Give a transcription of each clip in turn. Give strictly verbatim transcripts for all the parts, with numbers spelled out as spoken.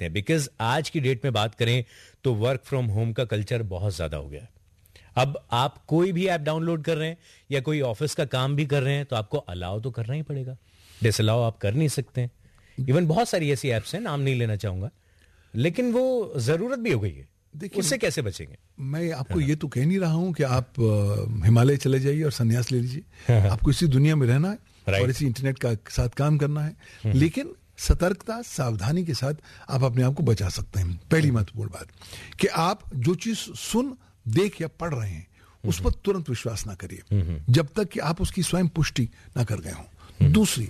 सकते हैं, बिकॉज आज की डेट में बात करें तो वर्क फ्रॉम होम का कल्चर बहुत ज्यादा हो गया है. अब आप कोई भी ऐप डाउनलोड कर रहे हैं या कोई ऑफिस का काम भी कर रहे हैं तो आपको अलाउ तो करना ही पड़ेगा. डिसअलाउ आप कर नहीं सकते हैं. इवन बहुत सारी ऐसी एप्स हैं, नाम नहीं लेना चाहूंगा, लेकिन वो जरूरत भी हो गई है. देखिए, उससे कैसे बचेंगे? मैं आपको हाँ. ये तो कह नहीं रहा हूं कि आप हिमालय चले जाइए और संन्यास ले लीजिए. आपको इसी दुनिया में रहना है और इसी इंटरनेट का साथ काम करना है, लेकिन सतर्कता सावधानी के साथ आप अपने आप को बचा सकते हैं. पहली महत्वपूर्ण बात कि आप जो चीज सुन देख या पढ़ रहे हैं उस पर तुरंत विश्वास ना करिए जब तक कि आप उसकी स्वयं पुष्टि ना कर गए हों. दूसरी,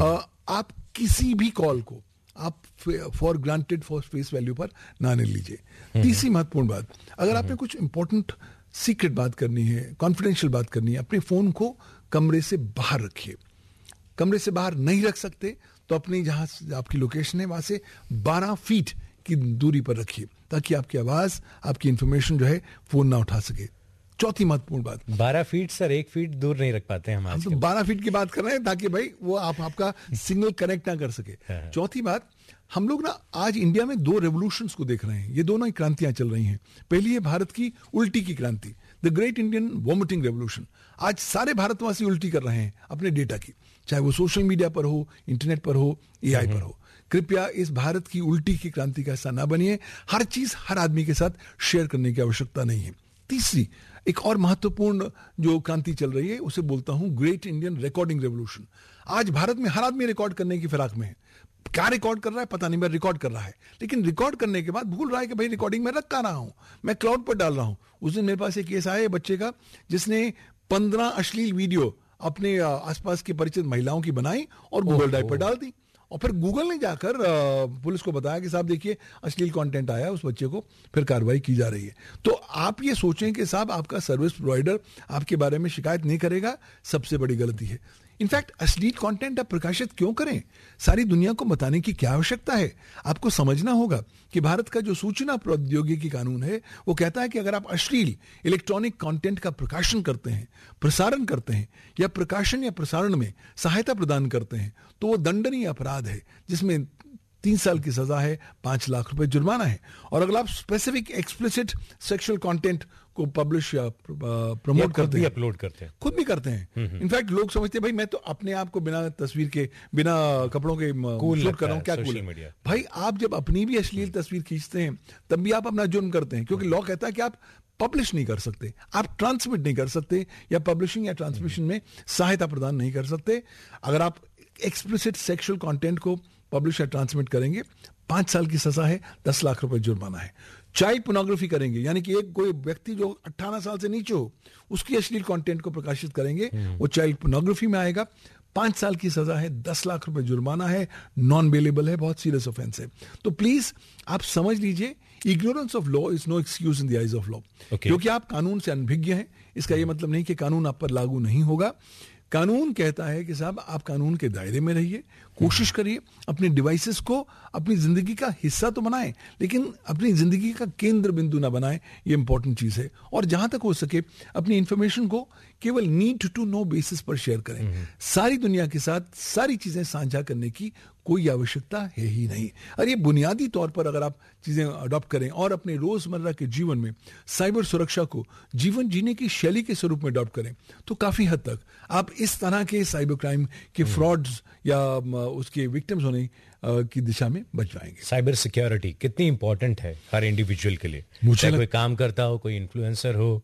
आप किसी भी कॉल को आप for granted for face value पर ना ले लीजिए. तीसरी महत्वपूर्ण बात, अगर आपने कुछ इंपॉर्टेंट सीक्रेट बात करनी है, कॉन्फिडेंशियल बात करनी है, अपने फोन को कमरे से बाहर रखिए. कमरे से बाहर नहीं रख सकते तो अपनी जहां आपकी लोकेशन है वहां से बारह फीट की दूरी पर रखिए ताकि आपकी आवाज, आपकी इंफॉर्मेशन जो है फोन ना उठा सके. चौथी महत्वपूर्ण बात, बारह फीट सर, एक फीट दूर नहीं रख पाते हम. हम तो बारह फीट की बात कर रहे हैं ताकि भाई वो आप आपका सिग्नल कनेक्ट ना कर सके. चौथी बात, हम लोग ना आज इंडिया में दो रेवोल्यूशंस को देख रहे हैं. ये दोनों ही क्रांतियां चल रही हैं. पहली है भारत की उल्टी की क्रांति, the great Indian vomiting revolution. आज सारे भारतवासी उल्टी कर रहे हैं अपने डेटा की, चाहे वो सोशल मीडिया पर हो, इंटरनेट पर हो, एआई पर हो. कृपया इस भारत की उल्टी की क्रांति का हिस्सा ना बनिए. हर चीज हर आदमी के साथ शेयर करने की आवश्यकता नहीं है. तीसरी, एक और महत्वपूर्ण जो क्रांति चल रही है उसे बोलता हूं ग्रेट इंडियन रिकॉर्डिंग रेवोल्यूशन. आज भारत में हर आदमी रिकॉर्ड करने की फिराक में है. क्या रिकॉर्ड कर रहा है पता नहीं, मैं रिकॉर्ड कर रहा है, लेकिन रिकॉर्ड करने के बाद भूल रहा है कि भाई रिकॉर्डिंग में रख कर रहा हूं, मैं क्लाउड पर डाल रहा हूं. उस दिन मेरे पास एक केस आया बच्चे का जिसने पंद्रह अश्लील वीडियो अपने आसपास की परिचित महिलाओं की बनाई और गूगल ड्राइव पर डाल दी. और फिर गूगल ने जाकर पुलिस को बताया कि साहब देखिए अश्लील कंटेंट आया उस बच्चे को, फिर कार्रवाई की जा रही है. तो आप ये सोचें कि साहब आपका सर्विस प्रोवाइडर आपके बारे में शिकायत नहीं करेगा, सबसे बड़ी गलती है. इनफैक्ट अश्लील कंटेंट आप प्रकाशित क्यों करें? सारी दुनिया को बताने की क्या आवश्यकता है? आपको समझना होगा कि भारत का जो सूचना प्रौद्योगिकी कानून है वो कहता है कि अगर आप अश्लील इलेक्ट्रॉनिक कंटेंट का प्रकाशन करते हैं, प्रसारण करते हैं या प्रकाशन या प्रसारण में सहायता प्रदान करते हैं तो वो दंडनीय अपराध है जिसमें तीन साल की सजा है, पांच लाख रुपए जुर्माना है. और अगर आप स्पेसिफिक एक्सप्लिसिट सेक्सुअल कंटेंट को पब्लिश या प्रमोट करते हैं, अपलोड करते हैं, खुद भी करते हैं. इनफैक्ट लोग समझते हैं भाई मैं तो अपने आप को बिना तस्वीर के, बिना कपड़ों के शूट कर रहा हूं, क्या कूल है. भाई आप जब अपनी भी अश्लील तस्वीर खींचते हैं तब भी आप अपना जुर्म करते हैं, क्योंकि लॉ कहता है कि आप पब्लिश नहीं कर सकते, आप ट्रांसमिट नहीं कर सकते या पब्लिशिंग या ट्रांसमिशन में सहायता प्रदान नहीं कर सकते. अगर आप एक्सप्लिसिट सेक्सुअल कंटेंट को पब्लिश या ट्रांसमिट करेंगे, पांच साल की सजा है, दस लाख रुपए जुर्माना है. चाइल्ड पोर्नोग्राफी करेंगे, यानी कि एक कोई व्यक्ति जो अट्ठारह साल से नीचे हो उसकी अश्लील कंटेंट को प्रकाशित करेंगे, वो चाइल्ड पोर्नोग्राफी में आएगा. पांच साल की सजा है, दस लाख रुपए जुर्माना है, नॉन बेलेबल है, बहुत सीरियस ऑफेंस है. तो प्लीज आप समझ लीजिए, ignorance of law is no excuse in the eyes of law. क्योंकि आप कानून से अनभिज्ञ हैं इसका यह मतलब नहीं कि कानून आप पर लागू नहीं होगा. कानून कहता है कि साहब आप कानून के दायरे में रहिए, कोशिश करिए अपने डिवाइसेस को अपनी जिंदगी का हिस्सा तो बनाएं, लेकिन अपनी जिंदगी का केंद्र बिंदु ना बनाएं. ये इंपॉर्टेंट चीज है. और जहां तक हो सके अपनी इंफॉर्मेशन को केवल नीड टू नो बेसिस पर शेयर करें. सारी दुनिया के साथ सारी चीजें साझा करने की कोई आवश्यकता है ही नहीं. और ये बुनियादी तौर पर अगर आप चीजें अडॉप्ट करें और अपने रोजमर्रा के जीवन में साइबर सुरक्षा को जीवन जीने की शैली के स्वरूप में अडॉप्ट करें तो काफी हद तक आप इस तरह के साइबर क्राइम के फ्रॉड्स या उसके विक्टिम्स होने की दिशा में बच जाएंगे. साइबर सिक्योरिटी कितनी इंपॉर्टेंट है हर इंडिविजुअल के लिए, चाहे कोई काम करता हो, कोई इन्फ्लुएंसर हो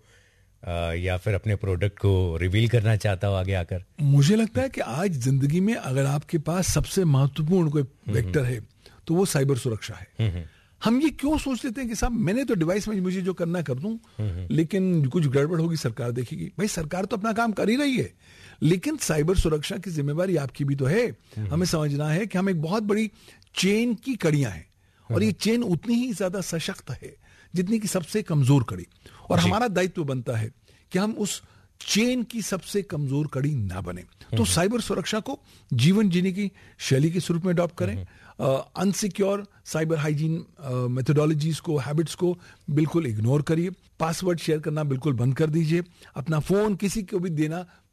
या फिर अपने प्रोडक्ट को रिवील करना चाहता हो आगे आकर. मुझे लगता है कि आज जिंदगी में अगर आपके पास सबसे महत्वपूर्ण कोई वेक्टर है तो वो साइबर सुरक्षा है. हम ये क्यों सोच लेते हैं कि साहब मैंने तो डिवाइस में मुझे जो करना कर दूं, लेकिन कुछ गड़बड़ होगी सरकार देखेगी. भाई सरकार तो अपना काम कर ही रही है, लेकिन साइबर सुरक्षा की जिम्मेवारी आपकी भी तो है. हमें समझना है कि हम एक बहुत बड़ी चेन की कड़ियां हैं और ये चेन उतनी ही ज्यादा सशक्त है जितनी की सबसे कमजोर कड़ी. और हमारा दायित्व बनता है कि हम उस चेन की सबसे कमजोर कड़ी ना बने. तो साइबर सुरक्षा को जीवन जीने की शैली के स्वरूप में अडॉप्ट करें. अनसिक्योर साइबर हाइजीन मेथोडोलॉजीज को, हैबिट्स को बिल्कुल इग्नोर करिए. पासवर्ड शेयर करना बिल्कुल बंद कर दीजिए. अपना फोन किसी को भी देना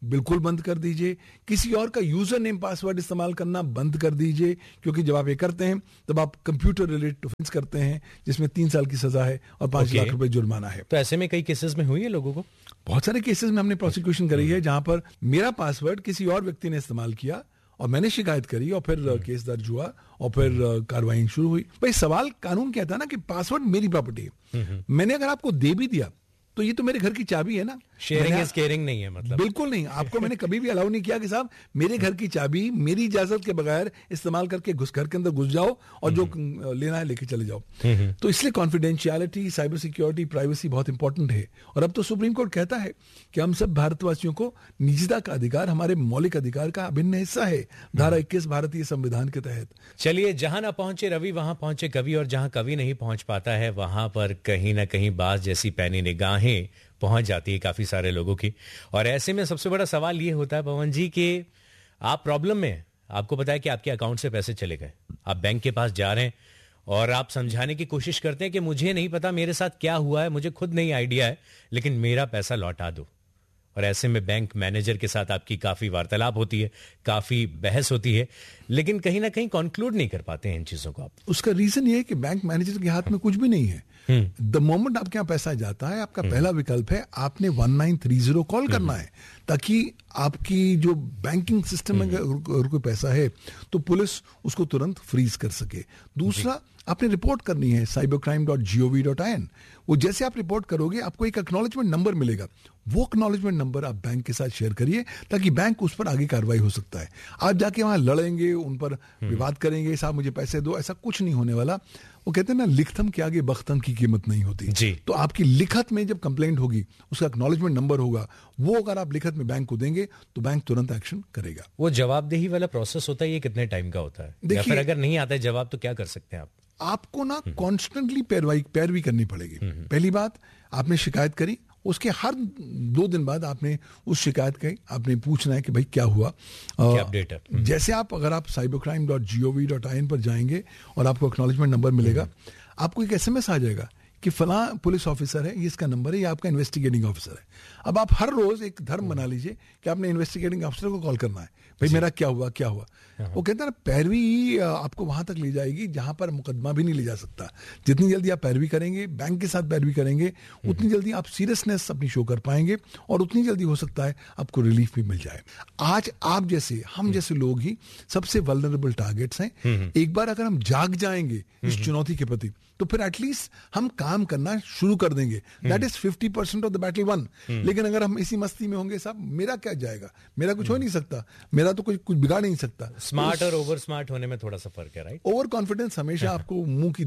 बिल्कुल बंद कर दीजिए। किसी और का यूजर नेम पासवर्ड इस्तेमाल करना बंद कर दीजिए, क्योंकि जब आप ये करते हैं तब आप कंप्यूटर रिलेटेड ऑफेंस करते हैं जिसमें तीन साल की सजा है और पांच okay. लाख रुपए जुर्माना है। तो ऐसे में कई केसेस में हुई है लोगों को, बहुत सारे केसेस में हमने प्रोसिक्यूशन करी है जहां पर मेरा पासवर्ड किसी और व्यक्ति ने इस्तेमाल किया और मैंने शिकायत करी और फिर केस दर्ज हुआ और फिर कार्रवाई शुरू हुई। भाई सवाल कानून कहता है ना कि पासवर्ड मेरी प्रॉपर्टी है, मैंने अगर आपको दे भी दिया तो ये तो मेरे घर की चाबी है ना, शेयरिंग इज केयरिंग नहीं है मतलब। बिल्कुल नहीं, आपको मैंने कभी भी अलाउ नहीं किया कि साहब मेरे घर की चाबी मेरी इजाजत के बगैर इस्तेमाल करके घुस घर के अंदर घुस जाओ और जो लेना है लेके चले जाओ। तो इसलिए कॉन्फिडेंशियलिटी, साइबर सिक्योरिटी, प्राइवेसी बहुत इंपॉर्टेंट है। और अब तो सुप्रीम कोर्ट कहता है कि हम सब भारतवासियों को निजता का अधिकार हमारे मौलिक अधिकार का अभिन्न हिस्सा है, धारा इक्कीस भारतीय संविधान के तहत। चलिए, जहां ना पहुंचे रवि वहां पहुंचे कवि, और जहां कवि नहीं पहुंच पाता है वहां पर कहीं ना कहीं बाज जैसी पैनी निगाहें पहुंच जाती है काफी सारे लोगों की। और ऐसे में सबसे बड़ा सवाल ये होता है पवन जी कि आप प्रॉब्लम में हैं, आपको पता है कि आपके अकाउंट से पैसे चले गए, आप बैंक के पास जा रहे हैं और आप समझाने की कोशिश करते हैं कि मुझे नहीं पता मेरे साथ क्या हुआ है, मुझे खुद नहीं आइडिया है, लेकिन मेरा पैसा लौटा दो। और ऐसे में बैंक मैनेजर के साथ आपकी काफी वार्तालाप होती है, काफी बहस होती है, लेकिन कहीं ना कहीं कंक्लूड नहीं कर पाते हैं इन चीजों को आप। उसका रीजन ये है कि बैंक मैनेजर के हाथ में कुछ भी नहीं है। द मोमेंट आपके यहाँ पैसा जाता है, आपका पहला विकल्प है आपने one nine three zero call करना है, ताकि आपकी जो बैंकिंग सिस्टम में अगर कोई पैसा है तो पुलिस उसको तुरंत फ्रीज कर सके। दूसरा, आपने रिपोर्ट करनी है cyber crime dot G O V dot I N. वो जैसे आप रिपोर्ट करोगे आपको एक एक्नॉलेजमेंट नंबर मिलेगा, वो एक्नॉलेजमेंट नंबर आप बैंक के साथ शेयर करिए ताकि बैंक उस पर आगे कार्रवाई हो सकता है। आप जाके वहां लड़ेंगे, उन पर विवाद करेंगे, साहब मुझे पैसे दो, ऐसा कुछ नहीं होने वाला। वो कहते हैं ना, लिखतम के आगे बख्तम की कीमत नहीं होती जी। तो आपकी लिखत में जब कंप्लेंट होगी उसका एक्नॉलेजमेंट नंबर होगा, वो अगर आप लिखत में बैंक को देंगे तो बैंक तुरंत एक्शन करेगा। वो जवाबदेही वाला प्रोसेस होता है, ये कितने टाइम का होता है, या फिर अगर नहीं आता है जवाब तो क्या कर सकते हैं आप? आपको ना कॉन्स्टेंटली पैरवाई पैरवी करनी पड़ेगी। पहली बात, आपने शिकायत करी, उसके हर दो दिन बाद आपने उस शिकायत का आपने पूछना है कि भाई क्या हुआ, क्या अपडेट है। जैसे आप अगर आप cyber crime dot G O V dot I N पर जाएंगे और आपको एक्नॉलेजमेंट नंबर मिलेगा, आपको एक एसएमएस आ जाएगा कि फला पुलिस ऑफिसर है, ये इसका नंबर है, ये आपका इन्वेस्टिगेटिंग ऑफिसर है। अब आप हर रोज एक धर्म बना लीजिए कि आपने इन्वेस्टिगेटिंग ऑफिसर को कॉल करना है, भाई मेरा क्या हुआ क्या हुआ। वो कहता है ना, पैरवी आपको वहां तक ले जाएगी जहां पर मुकदमा भी नहीं ले जा सकता। जितनी जल्दी आप पैरवी करेंगे, बैंक के साथ पैरवी करेंगे, उतनी जल्दी आप सीरियसनेस अपनी शो कर पाएंगे और उतनी जल्दी हो सकता है आपको रिलीफ भी मिल जाए। आज आप जैसे हम जैसे लोग ही सबसे वल्नरेबल टारगेट्स हैं। एक बार अगर हम जाग जाएंगे इस चुनौती के प्रति तो फिर एटलीस्ट हम काम करना शुरू कर देंगे। That is fifty percent of the battle one. लेकिन अगर हम इसी मस्ती में होंगे, साहब मेरा क्या जाएगा, मेरा कुछ हो नहीं सकता, मेरा तो कुछ कुछ बिगाड़ नहीं सकता। स्मार्ट और ओवर स्मार्ट होने में थोड़ा सा फर्क है, राइट? ओवर कॉन्फिडेंस हमेशा आपको मुंह की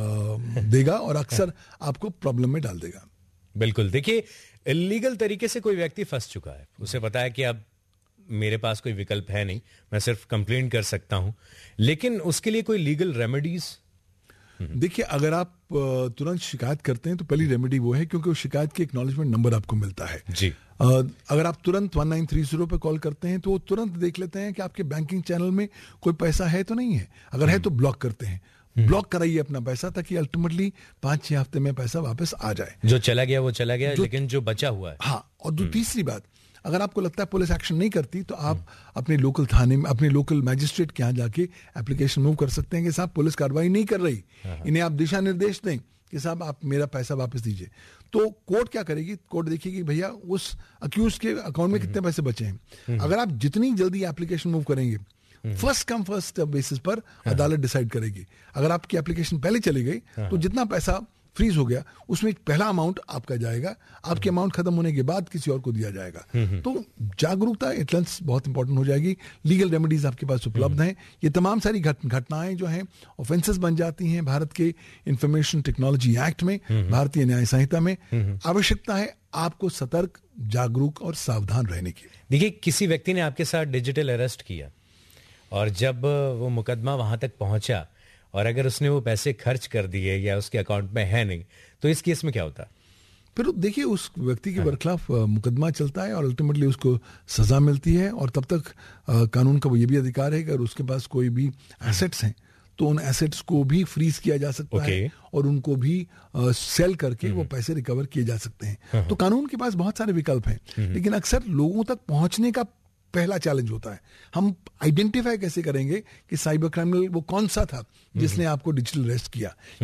देगा और अक्सर आपको प्रॉब्लम में डाल देगा। बिल्कुल। देखिए, इलीगल तरीके से कोई व्यक्ति फंस चुका है, उसे पता है कि अब मेरे पास कोई विकल्प है नहीं, मैं सिर्फ कंप्लेंट कर सकता हूं, लेकिन उसके लिए कोई लीगल रेमेडीज? देखिए, अगर आप तुरंत शिकायत करते हैं तो पहली रेमेडी वो है, क्योंकि उस शिकायत के एक्नॉलेजमेंट नंबर आपको मिलता है जी। अगर आप तुरंत वन नाइन थ्री जीरो पे कॉल करते हैं तो वो तुरंत देख लेते हैं कि आपके बैंकिंग चैनल में कोई पैसा है तो नहीं है। अगर है तो ब्लॉक करते हैं, ब्लॉक कराइए अपना पैसा ताकि अल्टीमेटली पांच छह हफ्ते में पैसा वापस आ जाए। जो चला गया वो चला गया, लेकिन जो बचा हुआ है। हाँ, और जो तीसरी बात, अगर आपको लगता है पुलिस एक्शन नहीं करती तो आप अपने लोकल थाने में, अपने लोकल मैजिस्ट्रेट के यहाँ जाके एप्लीकेशन मूव कर सकते हैं कि साहब पुलिस कार्रवाई नहीं कर रही, इन्हें आप दिशा निर्देश दें कि साहब आप मेरा पैसा वापस दीजिए। तो कोर्ट क्या करेगी, कोर्ट देखिए कि भैया उस अक्यूज के अकाउंट में कितने पैसे बचे हैं। अगर आप जितनी जल्दी एप्लीकेशन मूव करेंगे, फर्स्ट कम फर्स्ट बेसिस पर अदालत डिसाइड करेगी। अगर आपकी एप्लीकेशन पहले चली गई तो जितना पैसा फ्रीज हो गया उसमें पहला अमाउंट आपका जाएगा, आपके अमाउंट खत्म होने के बाद किसी और को दिया जाएगा। तो जागरूकता एटलेंस बहुत इंपॉर्टेंट हो जाएगी। लीगल रेमेडीज आपके पास उपलब्ध हैं। ये तमाम सारी घटनाएं जो हैं ऑफेंसेस बन जाती हैं भारत के इंफॉर्मेशन टेक्नोलॉजी एक्ट में, भारतीय न्याय संहिता में। आवश्यकता है आपको सतर्क, जागरूक और सावधान रहने की। देखिए, किसी व्यक्ति ने आपके साथ डिजिटल अरेस्ट किया और जब वो मुकदमा वहां तक पहुंचा और अगर उसने वो पैसे खर्च कर दिए या उसके अकाउंट में है नहीं, तो इस केस में क्या होता है? फिर देखिए, उस व्यक्ति के बरखिलाफ मुकदमा चलता है और अल्टीमेटली उसको सजा मिलती है। और तब तक आ, कानून का वो ये भी अधिकार है कि अगर उसके पास कोई भी एसेट्स हैं तो उन एसेट्स को भी फ्रीज किया जा सकता okay. है और उनको भी सेल करके वो पैसे रिकवर किए जा सकते हैं। तो कानून के पास बहुत सारे विकल्प हैं, लेकिन अक्सर लोगों तक पहुंचने का पहला चैलेंज होता है। हम आइडेंटिफाई कैसे करेंगे कि साइबर क्रिमिनल वो कौन सा था जिसने आपको डिजिटल अरेस्ट किया।